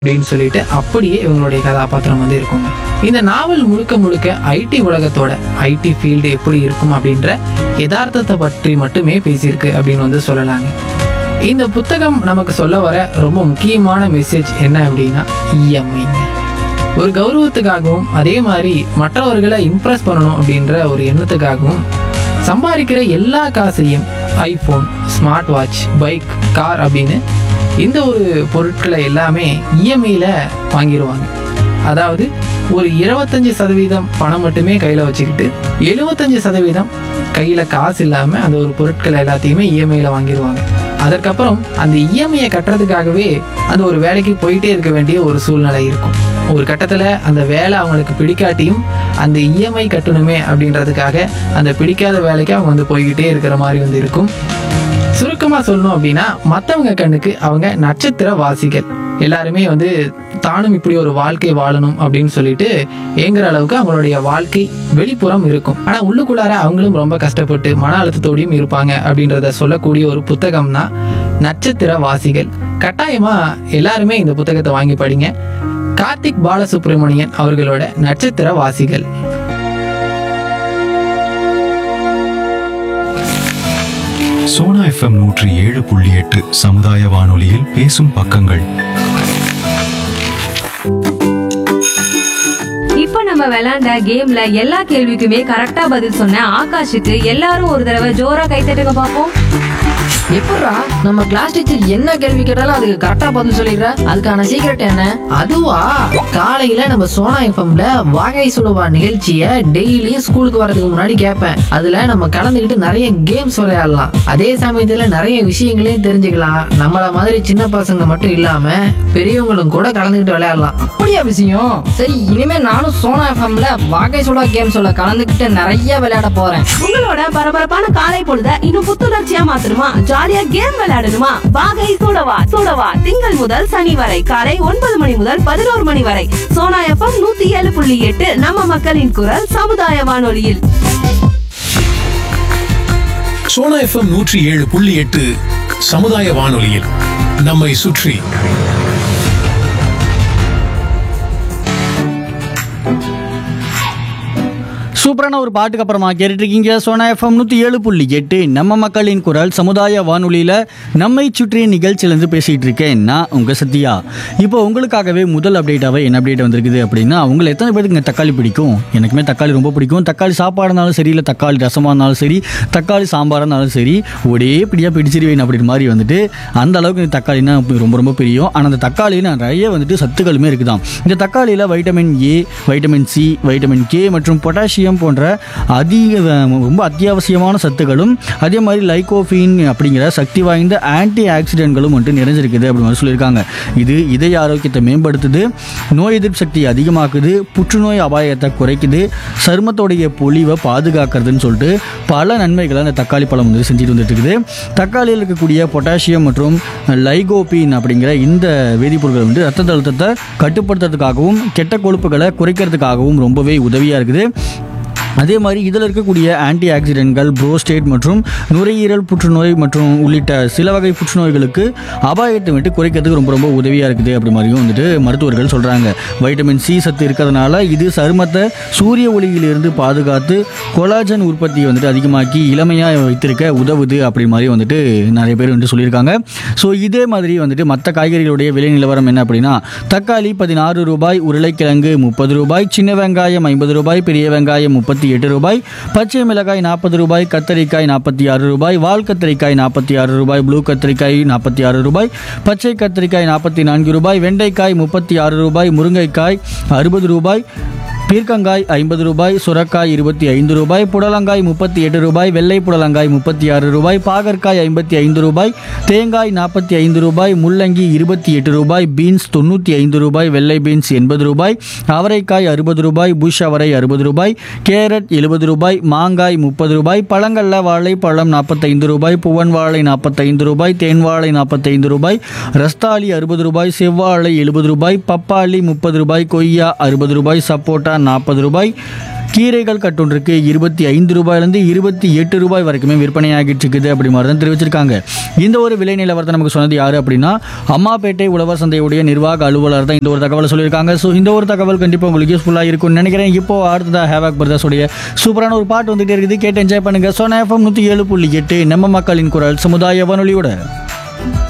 அப்படின்னு சொல்லிட்டு அப்படியே இவங்களுடைய கதாபாத்திரம் வந்து இருக்குங்க. இந்த நாவல் முழுக்க முழுக்க ஐடி உலகத்தோட ஐடி ஃபீல்டு எப்படி இருக்கும் அப்படின்ற யதார்த்தத்தை பற்றி மட்டுமே பேசியிருக்கு அப்படின்னு வந்து சொல்லலாங்க. இந்த புத்தகம் நமக்கு சொல்ல வர ரொம்ப முக்கியமான மெசேஜ் என்ன அப்படின்னா இஎம்ஐங்க. ஒரு கௌரவத்துக்காகவும் அதே மாதிரி மற்றவர்களை இம்ப்ரெஸ் பண்ணணும் அப்படின்ற ஒரு எண்ணத்துக்காகவும் சம்பாதிக்கிற எல்லா காசையும் iPhone, smart watch, bike, car அப்படின்னு இந்த ஒரு பொருட்களை எல்லாமே இஎம்ஐயில் வாங்கிடுவாங்க. அதாவது ஒரு 25% பணம் மட்டுமே கையில் வச்சுக்கிட்டு 75% கையில் காசு இல்லாமல் அந்த ஒரு பொருட்களை எல்லாத்தையுமே இஎம்ஐயில் வாங்கிடுவாங்க. அதற்கப்புறம் அந்த இஎம்ஐயை கட்டுறதுக்காகவே அந்த ஒரு வேலைக்கு போயிட்டே இருக்க வேண்டிய ஒரு சூழ்நிலை இருக்கும். ஒரு கட்டத்தில் அந்த வேலை அவங்களுக்கு பிடிக்காட்டியும் அந்த இஎம்ஐ கட்டணுமே அப்படின்றதுக்காக அந்த பிடிக்காத வேலைக்கு அவங்க வந்து போய்கிட்டே இருக்கிற மாதிரி வந்து இருக்கும். சுருக்கமாக சொல்லணும் அப்படின்னா மற்றவங்க கண்ணுக்கு அவங்க நட்சத்திர வாசிகள். எல்லாருமே வந்து தானும் இப்படி ஒரு வாழ்க்கை வாழணும் அப்படின்னு சொல்லிட்டு ஏங்குற அளவுக்கு அவங்களுடைய வாழ்க்கை வெளிப்புறம் இருக்கும். ஆனால் உள்ளுக்குள்ளார அவங்களும் ரொம்ப கஷ்டப்பட்டு மன அழுத்தத்தோடையும் இருப்பாங்க அப்படின்றத சொல்லக்கூடிய ஒரு புத்தகம் தான் நட்சத்திர வாசிகள். கட்டாயமா எல்லாருமே இந்த புத்தகத்தை வாங்கி படிங்க. கார்த்திக் பாலசுப்ரமணியன் அவர்களோட நட்சத்திர வாசிகள். சோனா FM 107.8 சமுதாய வானொலியில் பேசும் பக்கங்கள். இப்ப நம்ம விளையாண்ட கேம்ல எல்லா கேள்விக்குமே கரெக்டா பதில் சொன்ன ஆகாஷுக்கு எல்லாரும் ஒரு தடவை ஜோரா கை தட்டுங்க பாப்போம். எப்படா நம்ம கிளாஸ் டீச்சர் என்ன கேள்வி கேட்டாலும் அதுக்கு கரெக்டா பதில் சொல்லிடுற? அதுக்கான சீக்ரெட் என்ன? அதுவா, காலையில நம்ம சோனா எஃப்எம்ல வாகை சுடுவா நிகழ்ச்சிய டெய்லியும் ஸ்கூலுக்கு வரதுக்கு முன்னாடி கேட்பேன். அதுல நம்ம கலந்துக்கிட்டு நிறைய கேம்ஸ் விளையாடலாம். அதே சமயத்துல நிறைய விஷயங்களையும் தெரிஞ்சுக்கலாம். நம்மள மாதிரி சின்ன பசங்க மட்டும் இல்லாம பெரியவங்களும் கூட கலந்துக்கிட்டு விளையாடலாம். அப்படியா விஷயம்? சரி, இனிமே நானும் சோனா எஃப்எம்ல வாகை சுடா கேம்ஸ்ல கலந்துக்கிட்டு நிறைய விளையாட போறேன். உங்களோட பரபரப்பான காலை பொழுத இன்னும் புத்துணர்ச்சியா மாத்தணுமா? ஜாலியா கேம் விளையாடணுமா? வாகை சூடவா சூடவா திங்கள் முதல் சனி வரை காலை 9 மணி முதல் 11 மணி வரை சோனா எஃப்எம் 107.8 நம்ம மக்களின் குரல் சமுதாய வானொலியில். சோனா எஃப்எம் 107.8 சமுதாய வானொலியில் நம்மை சுற்றி. சூப்பரான ஒரு பாட்டுக்கு அப்புறமா கேட்டுட்டு இருக்கீங்க சோனா எஃப்எம் 107.8 நம்ம மக்களின் குரல் சமுதாய வானொலியில் நம்மை சுற்றிய நிகழ்ச்சியிலேருந்து பேசிகிட்டு இருக்கேன் நான் உங்கள் சத்யா. இப்போ உங்களுக்காகவே முதல் அப்டேட்டாகவே என்ன அப்டேட் வந்திருக்குது அப்படின்னா, உங்களை எத்தனை பேருக்கு இங்கே தக்காளி பிடிக்கும்? எனக்குமே தக்காளி ரொம்ப பிடிக்கும். தக்காளி சாப்பாடு இருந்தாலும் சரி, இல்லை தக்காளி ரசமாக இருந்தாலும் சரி, தக்காளி சாம்பாராக இருந்தாலும் சரி, ஒரே பிடியாக பிடிச்சிருவேன் அப்படின்ற மாதிரி வந்துட்டு அந்த அளவுக்கு இந்த தக்காளினா ரொம்ப ரொம்ப பிரியும். ஆனால் அந்த தக்காளியில் நிறைய வந்துட்டு சத்துக்களுமே இருக்குதாம். இந்த தக்காளியில் vitamin A, vitamin C, vitamin K மற்றும் பொட்டாசியம் போன்ற ரொம்ப அத்தியாவசியமான சத்துக்களும் அதே மாதிரி லைகோஃபின் அப்படிங்கிற சக்தி வாய்ந்த ஆன்டி ஆக்சிடென்ட்களும் வந்துட்டு நிறைஞ்சிருக்குது அப்படின்னு மாதிரி சொல்லியிருக்காங்க. இது இதய ஆரோக்கியத்தை மேம்படுத்துது, நோய் எதிர்ப்பு சக்தி அதிகமாக்குது, புற்றுநோய் அபாயத்தை குறைக்குது, சருமத்தோடைய பொலிவை பாதுகாக்கிறதுன்னு சொல்லிட்டு பல நன்மைகளை அந்த தக்காளி பழம் வந்து செஞ்சுட்டு வந்துட்டு இருக்குது. தக்காளியில் இருக்கக்கூடிய பொட்டாசியம் மற்றும் லைகோபின் அப்படிங்கிற இந்த வேதிப்பொருட்கள் வந்து ரத்த அழுத்தத்தை கட்டுப்படுத்துறதுக்காகவும் கெட்ட கொழுப்புகளை குறைக்கிறதுக்காகவும் ரொம்பவே உதவியாக இருக்குது. அதே மாதிரி இதில் இருக்கக்கூடிய ஆன்டி ஆக்சிடென்ட்கள் புரோஸ்டேட் மற்றும் நுரையீரல் புற்றுநோய் மற்றும் உள்ளிட்ட சில வகை புற்றுநோய்களுக்கு அபாயத்தை விட்டு குறைக்கிறதுக்கு ரொம்ப ரொம்ப உதவியாக இருக்குது அப்படி மாதிரியும் வந்துட்டு மருத்துவர்கள் சொல்கிறாங்க. வைட்டமின் சி சத்து இருக்கிறதுனால இது சருமத்தை சூரிய ஒளியிலிருந்து பாதுகாத்து கொலாஜன் உற்பத்தியை வந்துட்டு அதிகமாக்கி இளமையாக வைத்திருக்க உதவுது அப்படி மாதிரி வந்துட்டு நிறைய பேர் வந்துட்டு சொல்லியிருக்காங்க. ஸோ இதே மாதிரி வந்துட்டு மற்ற காய்கறிகளுடைய விலை நிலவரம் என்ன அப்படின்னா, தக்காளி 16 ரூபாய், உருளைக்கிழங்கு 30 ரூபாய், சின்ன வெங்காயம் 50 ரூபாய், பெரிய வெங்காயம் 38 ரூபாய், பச்சை மிளகாய் 40 ரூபாய், கத்தரிக்காய் 46 ரூபாய், வால் கத்தரிக்காய் 46 ரூபாய், ப்ளூ கத்தரிக்காய் 46 ரூபாய், பச்சை கத்தரிக்காய் 44 ரூபாய், வெண்டைக்காய் 36 ரூபாய், முருங்கைக்காய் 60 ரூபாய், பீர்க்கங்காய் 50 ரூபாய், சுரக்காய் 25 ரூபாய், புடலங்காய் 38 ரூபாய், வெள்ளை புடலங்காய் 36 ரூபாய், பாகற்காய் 55 ரூபாய், தேங்காய் 45 ரூபாய், முள்ளங்கி 28 ரூபாய், பீன்ஸ் 95 ரூபாய், வெள்ளை பீன்ஸ் 80 ரூபாய், அவரைக்காய் 60 ரூபாய், புஷ் அவரை 60 ரூபாய், கேரட் 70 ரூபாய், மாங்காய் 30 ரூபாய், பழங்கள்ல வாழைப்பழம் 45 ரூபாய், புவன் வாழை 45 ரூபாய், தேன் வாழை 45 ரூபாய், ரஸ்தாளி 60 ரூபாய், செவ்வாழை 70 ரூபாய், பப்பாளி 30 ரூபாய், கொய்யா 60 ரூபாய், சப்போட்டா 40 ரூபாய், கீரைகள் கட்டொன்றுக்கு 25 ரூபாயிலிருந்து 28 ரூபாய் வரைக்குமே விற்பனையாகிட்டு இருக்குது அப்படி மாதிரி தான் தெரிவிச்சிருக்காங்க. இந்த ஒரு விலை நிலவரத்தை நமக்கு சொன்னது யாரு அப்படின்னா அம்மாப்பேட்டை உழவர் சந்தையுடைய நிர்வாக அலுவலர் தான் இந்த ஒரு தகவலை சொல்லியிருக்காங்க. ஸோ இந்த ஒரு தகவல் கண்டிப்பாக உங்களுக்கு யூஸ்ஃபுல்லாக இருக்கும்னு நினைக்கிறேன். இப்போ அடுத்ததாக ஹேவாக் பிரதர்ஸோடைய சூப்பரான ஒரு பாட்டு வந்துகிட்டே இருக்குது, கேட்டு என்ஜாய் பண்ணுங்க. சோனா எஃப்எம் 107.8 நம்ம மக்களின் குரல் சமுதாய வானொலியோட